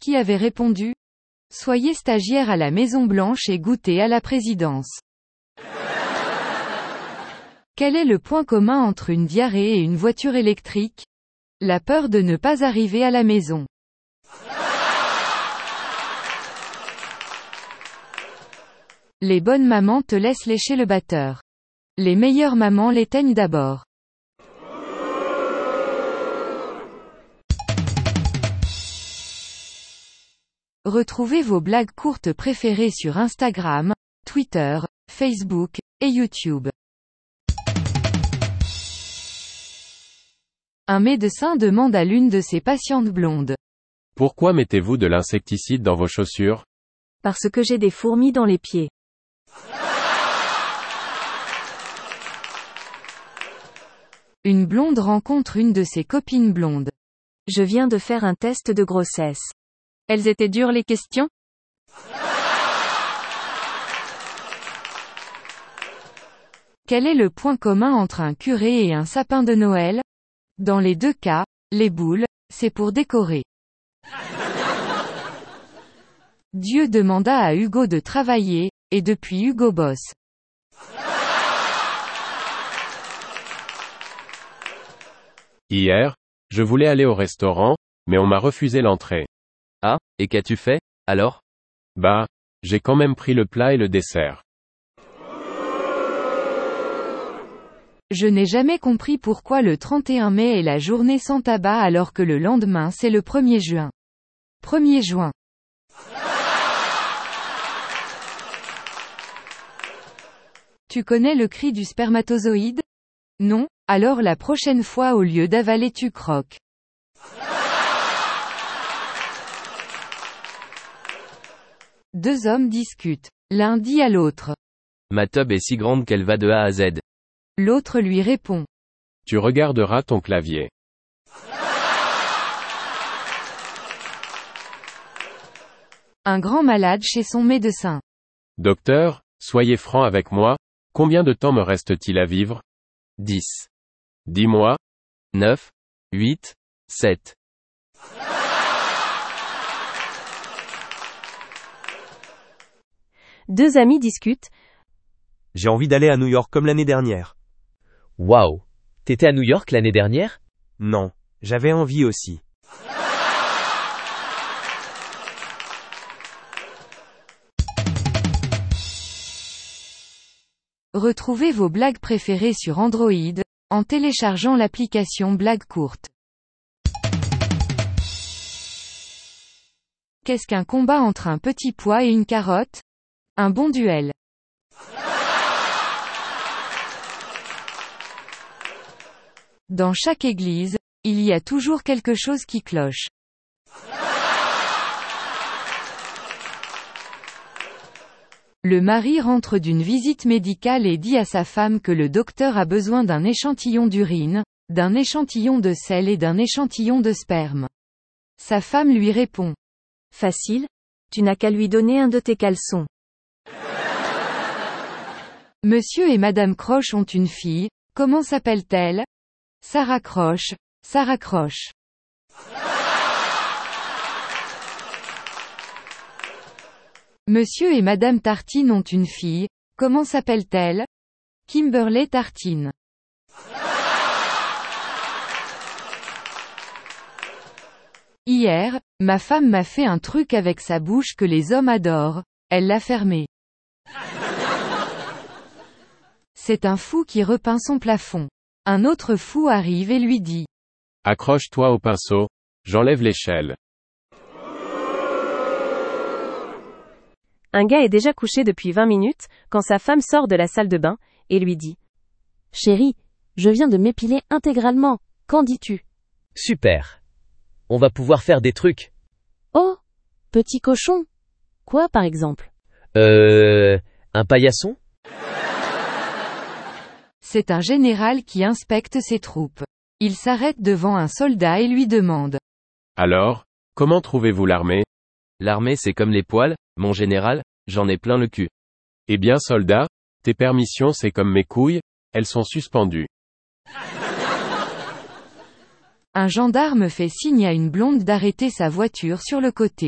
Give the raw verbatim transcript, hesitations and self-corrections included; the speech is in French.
qui avait répondu « Soyez stagiaire à la Maison Blanche et goûtez à la présidence ». Quel est le point commun entre une diarrhée et une voiture électrique? La peur de ne pas arriver à la maison. Les bonnes mamans te laissent lécher le batteur. Les meilleures mamans l'éteignent d'abord. Retrouvez vos blagues courtes préférées sur Instagram, Twitter, Facebook, et YouTube. Un médecin demande à l'une de ses patientes blondes. Pourquoi mettez-vous de l'insecticide dans vos chaussures? Parce que j'ai des fourmis dans les pieds. Une blonde rencontre une de ses copines blondes. Je viens de faire un test de grossesse. Elles étaient dures les questions? Quel est le point commun entre un curé et un sapin de Noël? Dans les deux cas, les boules, c'est pour décorer. Dieu demanda à Hugo de travailler, et depuis Hugo bosse. Hier, je voulais aller au restaurant, mais on m'a refusé l'entrée. Ah, et qu'as-tu fait, alors? Bah, j'ai quand même pris le plat et le dessert. Je n'ai jamais compris pourquoi le trente et un mai est la journée sans tabac alors que le lendemain c'est le premier juin. premier juin. Tu connais le cri du spermatozoïde? Non? Alors la prochaine fois au lieu d'avaler tu croques. Deux hommes discutent. L'un dit à l'autre. Ma tub est si grande qu'elle va de A à Z. L'autre lui répond. Tu regarderas ton clavier. Un grand malade chez son médecin. Docteur, soyez franc avec moi, combien de temps me reste-t-il à vivre? dix. Dis-moi. neuf. huit. sept. Deux amis discutent. J'ai envie d'aller à New York comme l'année dernière. Waouh! T'étais à New York l'année dernière? Non, j'avais envie aussi. Retrouvez vos blagues préférées sur Android, en téléchargeant l'application Blagues courtes. Qu'est-ce qu'un combat entre un petit pois et une carotte? Un bon duel. Dans chaque église, il y a toujours quelque chose qui cloche. Le mari rentre d'une visite médicale et dit à sa femme que le docteur a besoin d'un échantillon d'urine, d'un échantillon de sel et d'un échantillon de sperme. Sa femme lui répond. Facile, tu n'as qu'à lui donner un de tes caleçons. Monsieur et Madame Croche ont une fille, comment s'appelle-t-elle? Sarah Croche, Sarah Croche. Monsieur et Madame Tartine ont une fille, comment s'appelle-t-elle? Kimberley Tartine. Hier, ma femme m'a fait un truc avec sa bouche que les hommes adorent, elle l'a fermé. C'est un fou qui repeint son plafond. Un autre fou arrive et lui dit. Accroche-toi au pinceau, j'enlève l'échelle. Un gars est déjà couché depuis vingt minutes, quand sa femme sort de la salle de bain, et lui dit. Chérie, je viens de m'épiler intégralement, qu'en dis-tu? Super. On va pouvoir faire des trucs. Oh, petit cochon. Quoi par exemple? Euh, un paillasson? C'est un général qui inspecte ses troupes. Il s'arrête devant un soldat et lui demande. Alors, comment trouvez-vous l'armée? L'armée c'est comme les poils, mon général, j'en ai plein le cul. Eh bien soldat, tes permissions c'est comme mes couilles, elles sont suspendues. Un gendarme fait signe à une blonde d'arrêter sa voiture sur le côté.